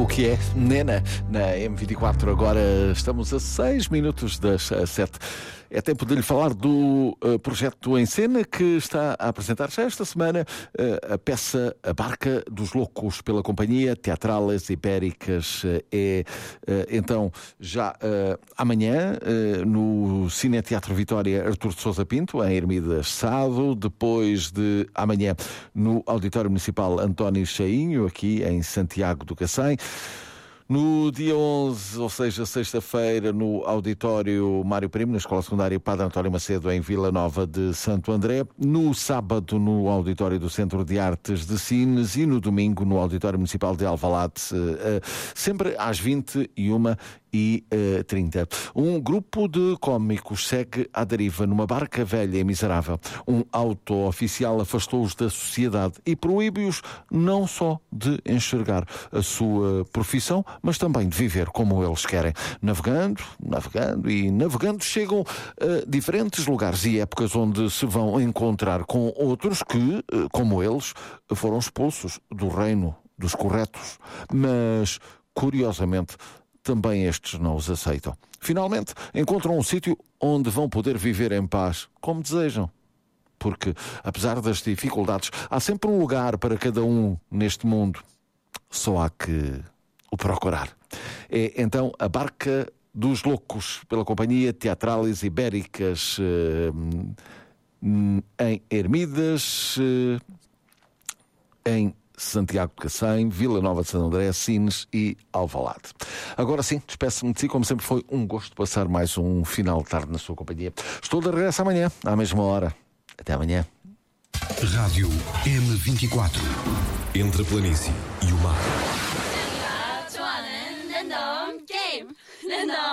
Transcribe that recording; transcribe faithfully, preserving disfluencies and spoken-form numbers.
que é Nena na M vinte e quatro. Agora estamos a seis minutos das sete. É tempo de lhe falar do uh, projeto em cena que está a apresentar já esta semana uh, a peça A Barca dos Loucos pela Companhia Teatral As Ibéricas. Uh, é uh, então já uh, amanhã uh, no Cine Teatro Vitória Artur de Sousa Pinto, em Ermidas Sado. Depois de amanhã no Auditório Municipal António Chainho, aqui em Santiago do Cacém. No dia onze, ou seja, sexta-feira, no Auditório Mário Primo, na Escola Secundária Padre António Macedo, em Vila Nova de Santo André. No sábado, no Auditório do Centro de Artes de Sines. E no domingo, no Auditório Municipal de Alvalade, sempre às vinte e uma e trinta. Um grupo de cómicos segue à deriva numa barca velha e miserável. Um auto oficial afastou-os da sociedade e proíbe-os não só de enxergar a sua profissão, mas também de viver como eles querem. Navegando, navegando e navegando, chegam a diferentes lugares e épocas onde se vão encontrar com outros que, como eles, foram expulsos do reino dos corretos. Mas, curiosamente, também estes não os aceitam. Finalmente, encontram um sítio onde vão poder viver em paz, como desejam. Porque, apesar das dificuldades, há sempre um lugar para cada um neste mundo. Só há que o procurar. É, então, A Barca dos Loucos, pela Companhia Teatral As Ibéricas, em Ermidas, em Santiago de Cacém, Vila Nova de Santo André, Sines e Alvalade. Agora sim, despeço-me de si, como sempre foi um gosto passar mais um final de tarde na sua companhia. Estou de regresso amanhã, à mesma hora. Até amanhã. Rádio M vinte e quatro. Entre a planície e o mar.